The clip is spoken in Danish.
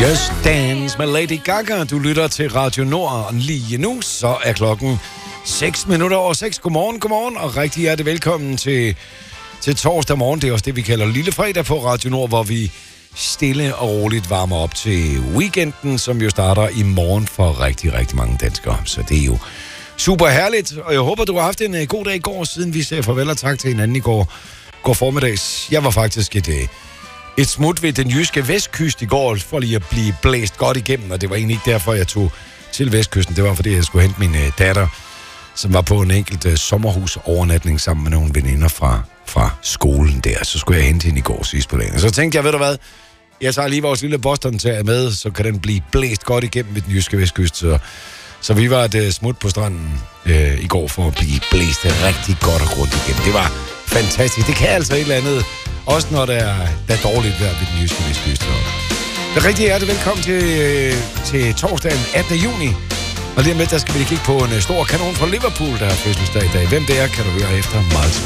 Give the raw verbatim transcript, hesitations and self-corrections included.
Just Dance med Lady Gaga. Du lytter til Radio Nord lige nu. Så er klokken seks minutter over seks. Godmorgen, godmorgen, og rigtig hjertelig velkommen til, til torsdag morgen. Det er også det, vi kalder Lille Fredag på Radio Nord, hvor vi stille og roligt varmer op til weekenden, som jo starter i morgen for rigtig, rigtig mange danskere. Så det er jo super herligt, og jeg håber, du har haft en uh, god dag i går, siden vi sagde farvel og tak til hinanden i går, går formiddags. Jeg var faktisk et... Uh, Et smut ved den jyske vestkyst i går, for lige at blive blæst godt igennem, og det var egentlig ikke derfor, jeg tog til vestkysten. Det var, fordi jeg skulle hente min øh, datter, som var på en enkelt øh, sommerhusovernatning sammen med nogle veninder fra, fra skolen der. Så skulle jeg hente hende i går sidst på dagen. Og så tænkte jeg, ved du hvad, jeg tager lige vores lille Boston-tag med, så kan den blive blæst godt igennem ved den jyske vestkyst. Så, så vi var et øh, smut på stranden øh, i går for at blive blæst rigtig godt og grundigt igennem. Det var fantastisk. Det kan altså et eller andet... Også når der er, der er dårligt vejr ved den jyske vestkyst. Det er rigtig hjertelig velkommen til, til torsdagen attende juni. Og lige med, der skal vi kigge på en stor kanon fra Liverpool, der har fødselsdag i dag. Hvem det er, kan du høre efter meget.